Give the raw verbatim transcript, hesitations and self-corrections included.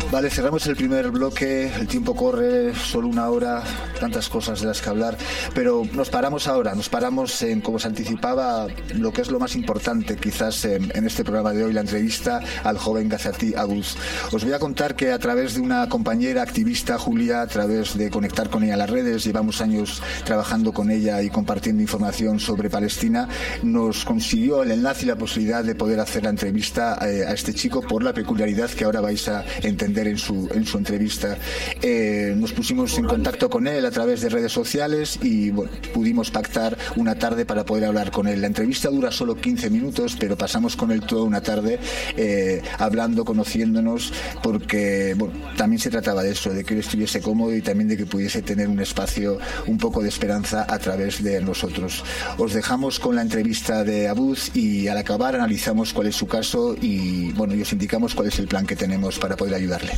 Vale, cerramos el primer bloque, el tiempo corre, solo una hora, tantas cosas de las que hablar, pero nos paramos ahora, nos paramos en, como se anticipaba, lo que es lo más importante quizás en, en este programa de hoy, la entrevista al joven Gazati Abuz. Os voy a contar que a través de una compañera activista, Julia, a través de conectar con ella a las redes, llevamos años trabajando con ella y compartiendo información sobre Palestina, nos consiguió el enlace y la posibilidad de poder hacer la entrevista eh, a este chico por la peculiaridad que ahora vais a entender en su, en su entrevista. Eh, nos pusimos en contacto con él a través de redes sociales y bueno, pudimos pactar una tarde para poder hablar con él. La entrevista dura solo quince minutos, pero pasamos con él toda una tarde eh, hablando, conociéndonos, porque bueno, también se trataba de eso, de que él estuviese cómodo y también de que pudiese tener un espacio, un poco de esperanza a través de nosotros. Os dejamos con la entrevista de Abuz y al acabar analizamos cuál es su caso y bueno, y os indicamos cuál es el plan que tenemos para poder ayudarle.